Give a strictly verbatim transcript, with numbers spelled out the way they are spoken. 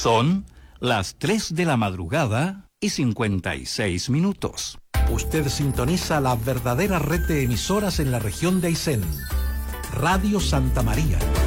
Son las tres de la madrugada y cincuenta y seis minutos. Usted sintoniza la verdadera red de emisoras en la región de Aysén. Radio Santa María.